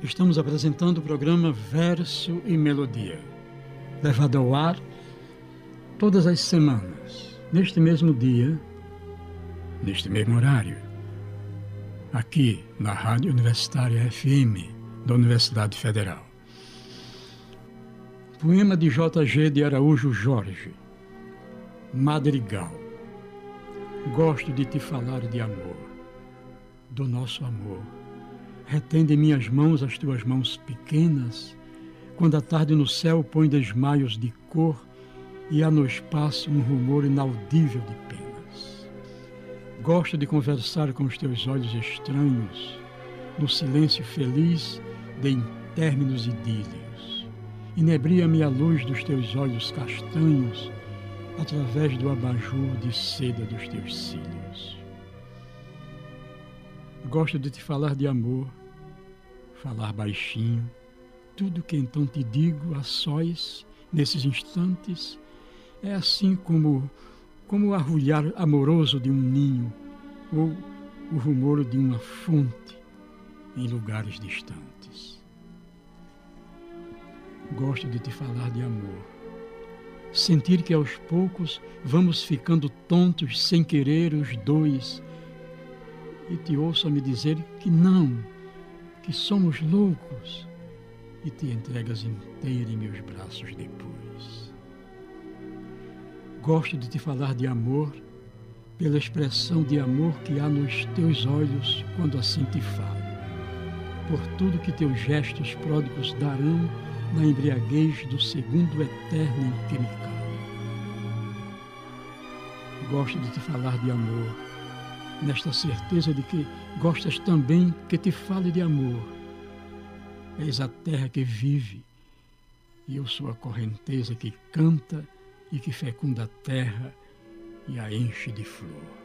Estamos apresentando o programa Verso e Melodia, levado ao ar todas as semanas, neste mesmo dia, neste mesmo horário, aqui na Rádio Universitária FM da Universidade Federal. Poema de J.G. de Araújo Jorge, Madrigal. Gosto de te falar de amor, do nosso amor. Retém de minhas mãos as tuas mãos pequenas, quando a tarde no céu põe desmaios de cor e há no espaço um rumor inaudível de penas. Gosto de conversar com os teus olhos estranhos, no silêncio feliz de intérminos idílios. Inebria-me a luz dos teus olhos castanhos, através do abajur de seda dos teus cílios. Gosto de te falar de amor, falar baixinho, tudo que então te digo a sós, nesses instantes, é assim como o arrulhar amoroso de um ninho ou o rumor de uma fonte em lugares distantes. Gosto de te falar de amor, sentir que aos poucos vamos ficando tontos sem querer os dois, e te ouço a me dizer que não, que somos loucos, e te entregas inteira em meus braços depois. Gosto de te falar de amor, pela expressão de amor que há nos teus olhos quando assim te falo, por tudo que teus gestos pródigos darão na embriaguez do segundo eterno em que me calo. Gosto de te falar de amor, nesta certeza de que gostas também que te fale de amor. És a terra que vive, e eu sou a correnteza que canta e que fecunda a terra e a enche de flor.